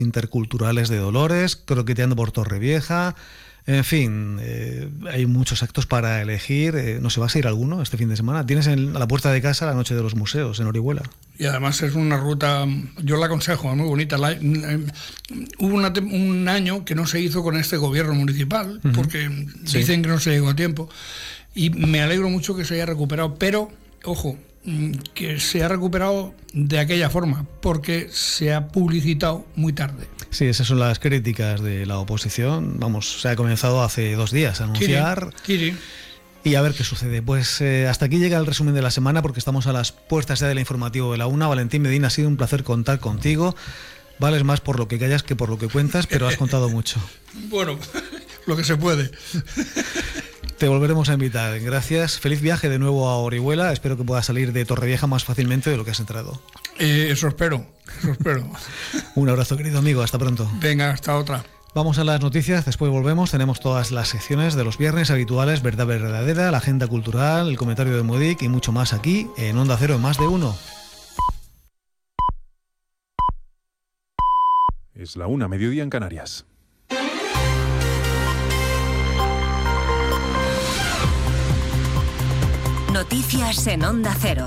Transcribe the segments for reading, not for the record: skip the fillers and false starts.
interculturales de Dolores, croqueteando por Torrevieja. En fin, hay muchos actos para elegir. ¿No se va a ir alguno este fin de semana? Tienes a la puerta de casa la Noche de los Museos en Orihuela. Y además es una ruta, yo la aconsejo, es muy bonita. Hubo un año que no se hizo con este gobierno municipal, porque dicen que no se llegó a tiempo. Y me alegro mucho que se haya recuperado, pero, ojo, que se ha recuperado de aquella forma, porque se ha publicitado muy tarde. Sí, esas son las críticas de la oposición. Vamos, se ha comenzado hace 2 días a anunciar. Sí. Y a ver qué sucede. Pues hasta aquí llega el resumen de la semana, porque estamos a las puertas ya del informativo de la 1. Valentín Medina, ha sido un placer contar contigo. Vales más por lo que callas que por lo que cuentas, pero has contado mucho. Bueno, lo que se puede. Te volveremos a invitar. Gracias. Feliz viaje de nuevo a Orihuela. Espero que puedas salir de Torrevieja más fácilmente de lo que has entrado. Eso espero. Un abrazo, querido amigo. Hasta pronto. Venga, hasta otra. Vamos a las noticias, después volvemos. Tenemos todas las secciones de los viernes habituales, Verdad Verdadera, la agenda cultural, el comentario de Mudic y mucho más aquí en Onda Cero en Más de Uno. Es la 1, mediodía en Canarias. Noticias en Onda Cero.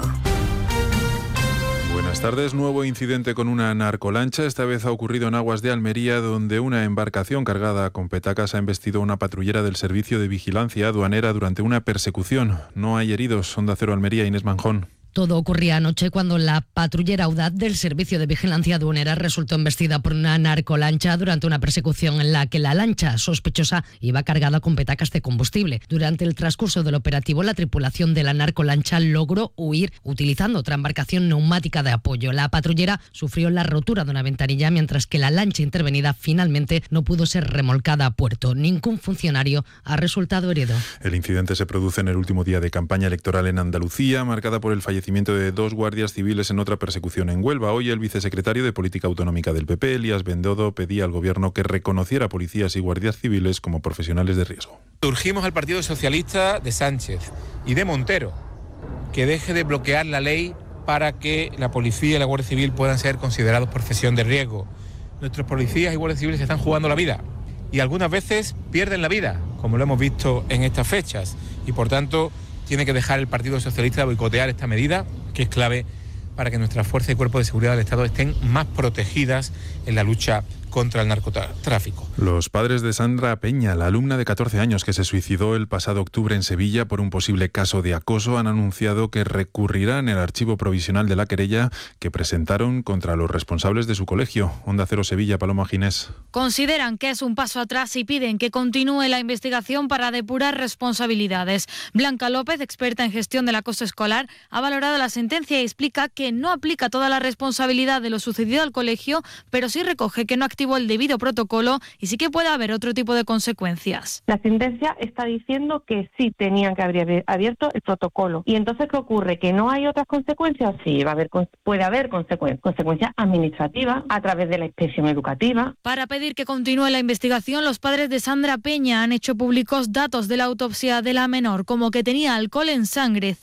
Buenas tardes. Nuevo incidente con una narcolancha. Esta vez ha ocurrido en aguas de Almería, donde una embarcación cargada con petacas ha embestido a una patrullera del Servicio de Vigilancia Aduanera durante una persecución. No hay heridos. Onda Cero Almería, Inés Manjón. Todo ocurría anoche cuando la patrullera audaz del Servicio de Vigilancia Aduanera resultó embestida por una narcolancha durante una persecución en la que la lancha sospechosa iba cargada con petacas de combustible. Durante el transcurso del operativo, la tripulación de la narcolancha logró huir utilizando otra embarcación neumática de apoyo. La patrullera sufrió la rotura de una ventanilla, mientras que la lancha intervenida finalmente no pudo ser remolcada a puerto. Ningún funcionario ha resultado herido. El incidente se produce en el último día de campaña electoral en Andalucía, marcada por el fallecimiento de 2 guardias civiles en otra persecución en Huelva. Hoy el vicesecretario de Política Autonómica del PP, Elías Bendodo, pedía al gobierno que reconociera a policías y guardias civiles como profesionales de riesgo. Urgimos al Partido Socialista de Sánchez y de Montero que deje de bloquear la ley para que la policía y la Guardia Civil puedan ser considerados profesión de riesgo. Nuestros policías y guardias civiles se están jugando la vida y algunas veces pierden la vida, como lo hemos visto en estas fechas, y por tanto tiene que dejar el Partido Socialista de boicotear esta medida, que es clave para que nuestras fuerzas y cuerpos de seguridad del Estado estén más protegidas en la lucha contra el narcotráfico. Los padres de Sandra Peña, la alumna de 14 años que se suicidó el pasado octubre en Sevilla por un posible caso de acoso, han anunciado que recurrirán el archivo provisional de la querella que presentaron contra los responsables de su colegio. Onda Cero Sevilla, Paloma Ginés. Consideran que es un paso atrás y piden que continúe la investigación para depurar responsabilidades. Blanca López, experta en gestión del acoso escolar, ha valorado la sentencia y explica que no aplica toda la responsabilidad de lo sucedido al colegio, pero sí recoge que no activó el debido protocolo y sí que puede haber otro tipo de consecuencias. La sentencia está diciendo que sí tenían que haber abierto el protocolo. ¿Y entonces qué ocurre? ¿Que no hay otras consecuencias? Sí, puede haber consecuencias administrativas a través de la inspección educativa. Para pedir que continúe la investigación, los padres de Sandra Peña han hecho públicos datos de la autopsia de la menor, como que tenía alcohol en sangre,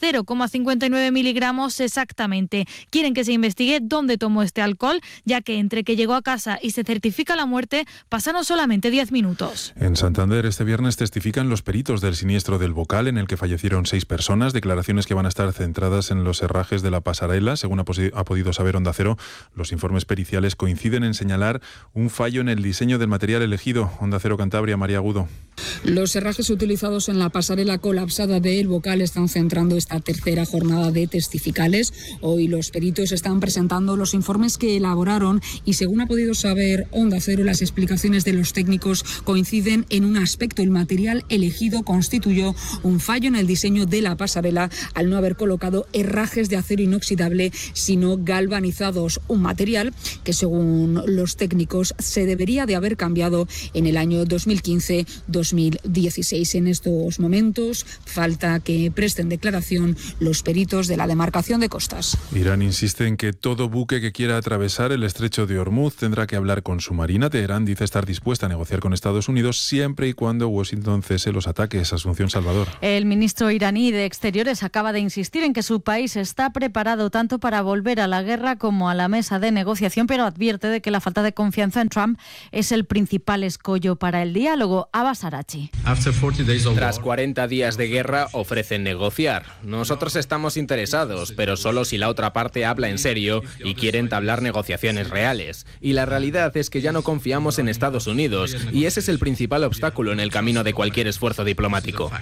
0,59 miligramos exactamente. Quieren que se investigue dónde tomó este alcohol, ya que entre que llegó a casa y se certifica la muerte pasaron solamente 10 minutos. En Santander este viernes testifican los peritos del siniestro del Bocal, en el que fallecieron 6 personas, declaraciones que van a estar centradas en los herrajes de la pasarela. Según ha podido saber Onda Cero, los informes periciales coinciden en señalar un fallo en el diseño del material elegido. Onda Cero Cantabria, María Agudo. Los herrajes utilizados en la pasarela colapsada de El Bocal están centrando esta tercera jornada de testificales. Hoy los peritos están presentando los informes que elaboraron y, según ha podido saber Onda Cero, las explicaciones de los técnicos coinciden en un aspecto. El material elegido constituyó un fallo en el diseño de la pasarela al no haber colocado herrajes de acero inoxidable, sino galvanizados, un material que, según los técnicos, se debería de haber cambiado en el año 2015-2016. 2016. En estos momentos falta que presten declaración los peritos de la demarcación de costas. Irán insiste en que todo buque que quiera atravesar el estrecho de Hormuz tendrá que hablar con su marina. Teherán dice estar dispuesta a negociar con Estados Unidos siempre y cuando Washington cese los ataques. Asunción Salvador. El ministro iraní de Exteriores acaba de insistir en que su país está preparado tanto para volver a la guerra como a la mesa de negociación, pero advierte de que la falta de confianza en Trump es el principal escollo para el diálogo. Abbas Arachi. Tras 40 días de guerra ofrecen negociar. Nosotros estamos interesados, pero solo si la otra parte habla en serio y quiere entablar negociaciones reales. Y la realidad es que ya no confiamos en Estados Unidos, y ese es el principal obstáculo en el camino de cualquier esfuerzo diplomático.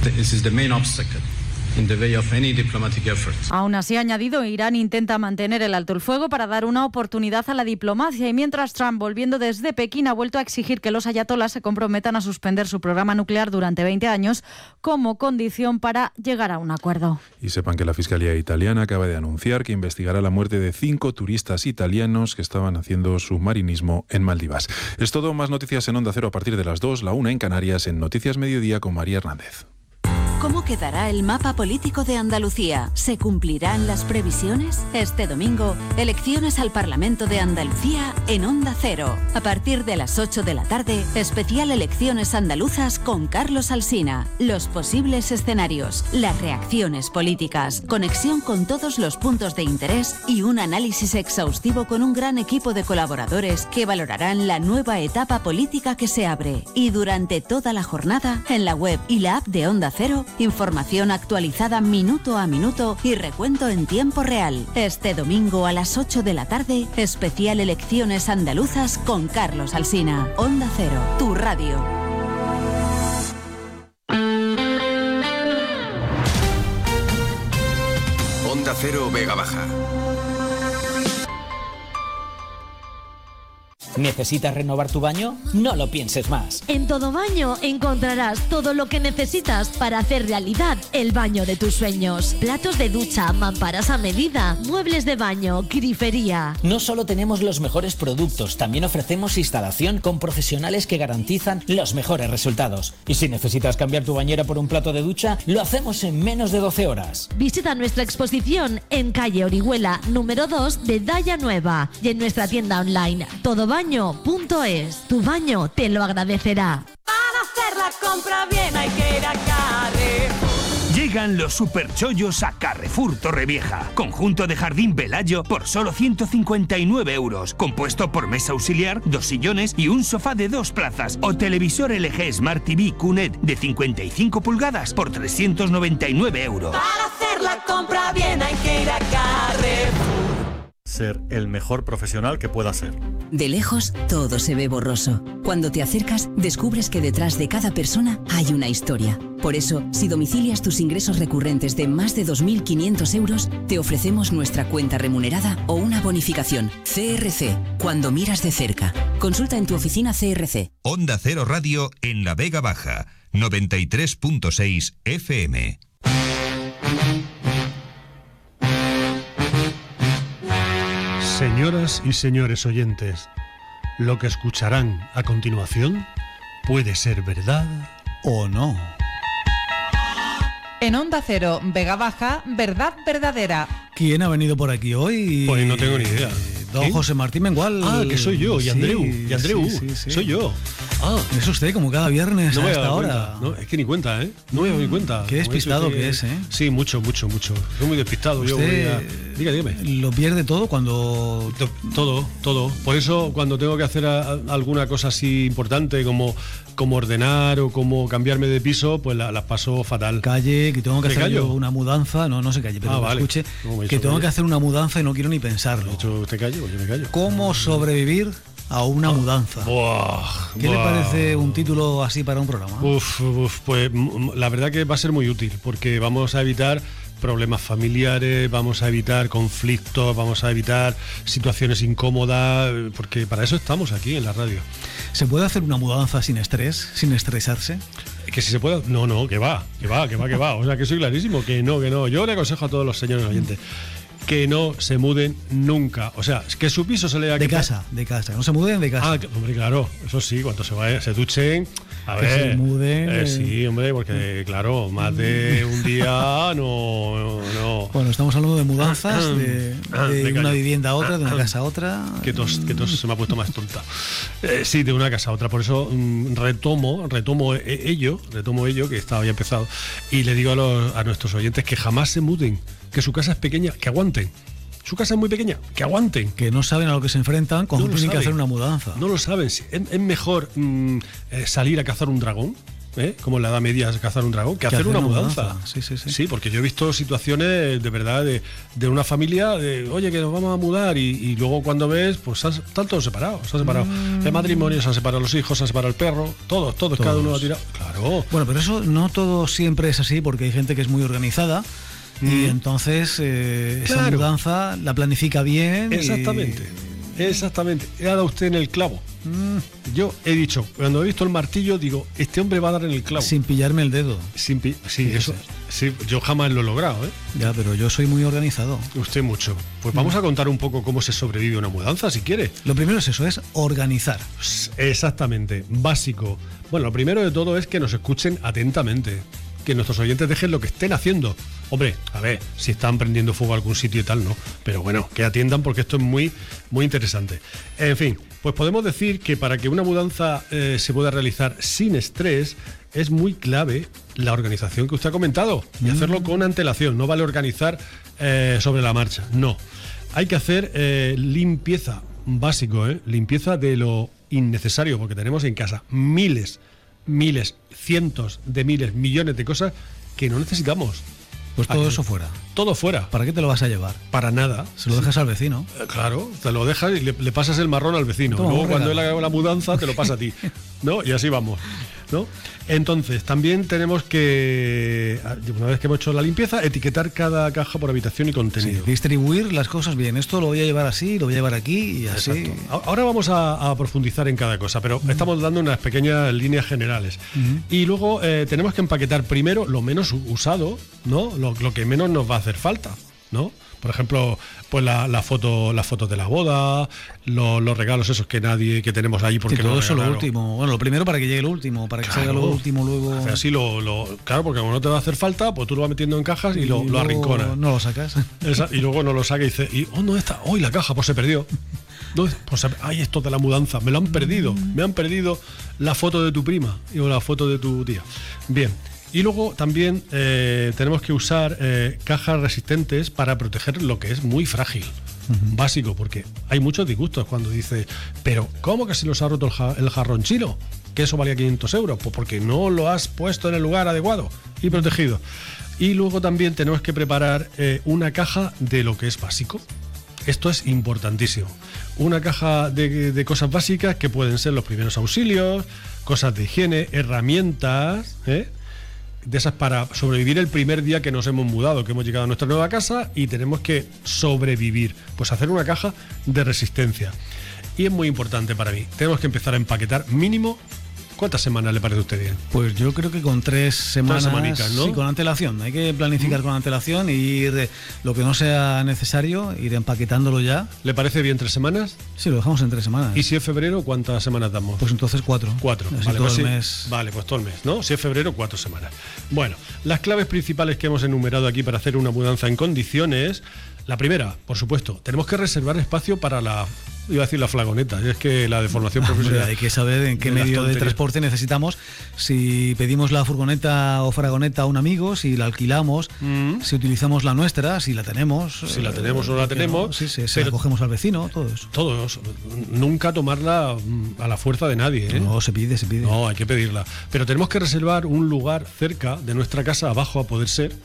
Aún así, ha añadido, Irán intenta mantener el alto el fuego para dar una oportunidad a la diplomacia, y mientras Trump, volviendo desde Pekín, ha vuelto a exigir que los ayatolás se comprometan a suspender su programa nuclear durante 20 años como condición para llegar a un acuerdo. Y sepan que la Fiscalía italiana acaba de anunciar que investigará la muerte de 5 turistas italianos que estaban haciendo submarinismo en Maldivas. Es todo, más noticias en Onda Cero a partir de las 2, la 1 en Canarias, en Noticias Mediodía con María Hernández. ¿Cómo quedará el mapa político de Andalucía? ¿Se cumplirán las previsiones? Este domingo, elecciones al Parlamento de Andalucía en Onda Cero. A partir de las 8 de la tarde, especial Elecciones Andaluzas con Carlos Alsina. Los posibles escenarios, las reacciones políticas, conexión con todos los puntos de interés y un análisis exhaustivo con un gran equipo de colaboradores que valorarán la nueva etapa política que se abre. Y durante toda la jornada, en la web y la app de Onda Cero, información actualizada minuto a minuto y recuento en tiempo real. Este domingo a las 8 de la tarde, especial Elecciones Andaluzas con Carlos Alsina. Onda Cero, tu radio. Onda Cero Vega Baja. ¿Necesitas renovar tu baño? No lo pienses más. En Todo Baño encontrarás todo lo que necesitas para hacer realidad el baño de tus sueños. Platos de ducha, mamparas a medida, muebles de baño, grifería. No solo tenemos los mejores productos, también ofrecemos instalación con profesionales que garantizan los mejores resultados. Y si necesitas cambiar tu bañera por un plato de ducha, lo hacemos en menos de 12 horas. Visita nuestra exposición en calle Orihuela, número 2 de Daya Nueva, y en nuestra tienda online todobaño.es. Tu baño te lo agradecerá. Para hacer la compra bien hay que ir a Carrefour. Llegan los superchollos a Carrefour Torrevieja. Conjunto de jardín Velayo por solo 159 €. Compuesto por mesa auxiliar, 2 sillones y un sofá de 2 plazas. O televisor LG Smart TV QNED de 55 pulgadas por 399 €. Para hacer la compra bien hay que ir a Carrefour. Ser el mejor profesional que pueda ser. De lejos, todo se ve borroso. Cuando te acercas, descubres que detrás de cada persona hay una historia. Por eso, si domicilias tus ingresos recurrentes de más de 2.500 €, te ofrecemos nuestra cuenta remunerada o una bonificación. CRC, cuando miras de cerca. Consulta en tu oficina CRC. Onda Cero Radio en la Vega Baja, 93.6 FM. Señoras y señores oyentes, lo que escucharán a continuación puede ser verdad o no. En Onda Cero, Vega Baja, verdad verdadera. ¿Quién ha venido por aquí hoy? Pues no tengo ni idea. Don José Martín Mengual. Ah, que soy yo, y Andreu. Sí, y Andreu, sí. soy yo. Ah, es usted como cada viernes no a me esta hora. Cuenta. No, es que ni cuenta, ¿eh? No me he dado ni cuenta. Qué despistado que es, ¿eh? Sí, mucho. Soy muy despistado. Yo dígame. ¿Lo pierde todo cuando...? Todo. Por eso, cuando tengo que hacer alguna cosa así importante, como ordenar o como cambiarme de piso, pues las paso fatal. Calle, que tengo que hacer yo una mudanza. No se calle, pero vale. Escuche, que tengo que hacer una mudanza y no quiero ni pensarlo. De hecho, usted calle, yo me callo. ¿Cómo sobrevivir a una mudanza? ¿Qué le parece un título así para un programa? Pues la verdad que va a ser muy útil, porque vamos a evitar problemas familiares, vamos a evitar conflictos, vamos a evitar situaciones incómodas, porque para eso estamos aquí en la radio. ¿Se puede hacer una mudanza sin estrés, sin estresarse? Que si se puede... No, que va. O sea, que soy clarísimo, que no. Yo le aconsejo a todos los señores oyentes, que no se muden nunca. O sea, es que su piso se le da... De casa, no se muden de casa. Ah, hombre, claro, eso sí, cuando se duchen... A que ver, se muden. Sí, hombre, porque claro, más de un día no. Bueno, estamos hablando de mudanzas, de una vivienda a otra, de una casa a otra. Que tos se me ha puesto más tonta. Sí, de una casa a otra. Por eso retomo ello, que estaba ya empezado, y le digo a nuestros oyentes que jamás se muden, que su casa es pequeña, que aguanten. Su casa es muy pequeña, que aguanten. Que no saben a lo que se enfrentan cuando tienen que hacer una mudanza. No lo saben. Es mejor salir a cazar un dragón, como en la Edad Media cazar un dragón, que hacer una mudanza. Sí, porque yo he visto situaciones de verdad de una familia, oye, que nos vamos a mudar, y luego cuando ves, pues están todos separados. Se han separado el matrimonio, se han separado los hijos, se han separado el perro, todos, cada uno ha tirado. Claro. Bueno, pero eso no todo siempre es así, porque hay gente que es muy organizada. Y entonces esa mudanza la planifica bien. Exactamente. Ha dado usted en el clavo. Yo he dicho, cuando he visto el martillo, digo, este hombre va a dar en el clavo. Sin pillarme el dedo. Sí, eso. Sí, yo jamás lo he logrado, Ya, pero yo soy muy organizado. Usted mucho. Pues vamos a contar un poco cómo se sobrevive a una mudanza, si quiere. Lo primero es eso, es organizar. Exactamente, básico. Bueno, lo primero de todo es que nos escuchen atentamente. Que nuestros oyentes dejen lo que estén haciendo. Hombre, a ver, si están prendiendo fuego a algún sitio y tal, no. Pero bueno, que atiendan, porque esto es muy, muy interesante. En fin, pues podemos decir que para que una mudanza se pueda realizar sin estrés, es muy clave la organización que usted ha comentado. Y hacerlo con antelación. No vale organizar sobre la marcha. No. Hay que hacer limpieza, básico, limpieza de lo innecesario, porque tenemos en casa miles, cientos de miles, millones de cosas que no necesitamos. Pues todo eso fuera. Todo fuera. ¿Para qué te lo vas a llevar? Para nada. Se lo dejas al vecino. Claro, te lo dejas y le pasas el marrón al vecino. Toma, luego cuando él haga la mudanza te lo pasa a ti, ¿no? Y así vamos, ¿no? Entonces, también tenemos que, una vez que hemos hecho la limpieza, etiquetar cada caja por habitación y contenido. Sí, distribuir las cosas bien. Esto lo voy a llevar así, lo voy a llevar aquí y así. Exacto. Ahora vamos a profundizar en cada cosa, pero estamos dando unas pequeñas líneas generales. Y luego tenemos que empaquetar primero lo menos usado, ¿no? Lo que menos nos va a hacer falta, ¿no? Por ejemplo, pues las fotos de la boda, los regalos esos que tenemos ahí porque todo eso lo último. Bueno, lo primero para que llegue lo último, para que salga lo último luego. Así claro, porque como no te va a hacer falta, pues tú lo vas metiendo en cajas y lo arrinconas. No lo sacas. Y luego no lo sacas y dices, ¿dónde está? ¡Uy, la caja! Pues se perdió. Pues esto de la mudanza, me lo han perdido. Me han perdido la foto de tu prima o la foto de tu tía. Bien. Y luego también tenemos que usar cajas resistentes para proteger lo que es muy frágil. Básico, porque hay muchos disgustos cuando dice, pero ¿cómo que se nos ha roto el jarrón chino? Que eso valía 500 euros. Pues porque no lo has puesto en el lugar adecuado y protegido. Y luego también tenemos que preparar una caja de lo que es básico. Esto es importantísimo. Una caja de cosas básicas que pueden ser los primeros auxilios, cosas de higiene, herramientas, de esas para sobrevivir el primer día que nos hemos mudado, que hemos llegado a nuestra nueva casa y tenemos que sobrevivir. Pues hacer una caja de resistencia. Y es muy importante para mí. Tenemos que empezar a empaquetar mínimo. ¿Cuántas semanas le parece a usted bien? Pues yo creo que con 3 semanas, 3 semanitas, ¿no? Sí, con antelación. Hay que planificar con antelación y ir lo que no sea necesario, ir empaquetándolo ya. ¿Le parece bien 3 semanas? Sí, lo dejamos en 3 semanas. ¿Y si es febrero, cuántas semanas damos? Pues entonces 4. 4. Vale, todo el mes. Vale, pues todo el mes, ¿no? Si es febrero, 4 semanas. Bueno, las claves principales que hemos enumerado aquí para hacer una mudanza en condiciones. La primera, por supuesto, tenemos que reservar espacio para la flagoneta, es que la deformación profesional. Hay que saber en qué medio de transporte necesitamos, si pedimos la furgoneta o fragoneta a un amigo, si la alquilamos, si utilizamos la nuestra, si la tenemos. Si la tenemos o no la tenemos. No, si la cogemos al vecino, todo eso. Todos. Nunca tomarla a la fuerza de nadie. No, se pide. No, hay que pedirla. Pero tenemos que reservar un lugar cerca de nuestra casa, abajo a poder ser,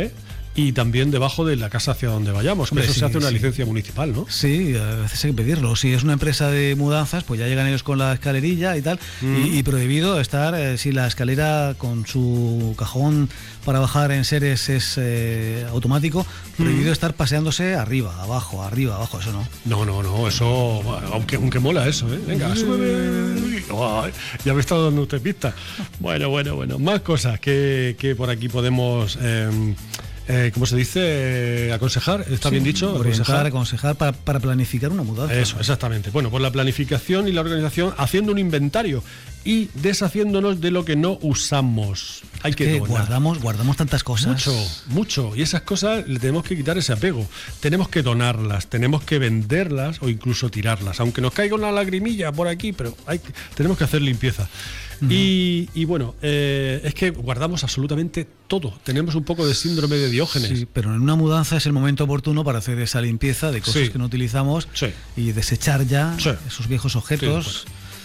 y también debajo de la casa hacia donde vayamos. Hombre, eso se hace una licencia municipal, ¿no? Sí, a veces hay que pedirlo. Si es una empresa de mudanzas, pues ya llegan ellos con la escalerilla y tal. Y prohibido estar, si la escalera con su cajón para bajar en seres es automático, prohibido estar paseándose arriba, abajo, eso no. No, eso, aunque mola eso, Venga, súbeme. Ya me está dando usted pista. Bueno. Más cosas que por aquí podemos ¿cómo se dice? Aconsejar, ¿está bien dicho? Orientar, aconsejar para planificar una mudanza. Eso, exactamente. Bueno, pues la planificación y la organización, haciendo un inventario y deshaciéndonos de lo que no usamos. Hay que guardamos tantas cosas. Mucho. Y esas cosas le tenemos que quitar ese apego. Tenemos que donarlas, tenemos que venderlas o incluso tirarlas. Aunque nos caiga una lagrimilla por aquí, pero tenemos que hacer limpieza. Uh-huh. Y bueno, es que guardamos absolutamente todo. Tenemos un poco de síndrome de Diógenes. Sí, pero en una mudanza es el momento oportuno para hacer esa limpieza de cosas que no utilizamos y desechar ya esos viejos objetos. Sí, pues.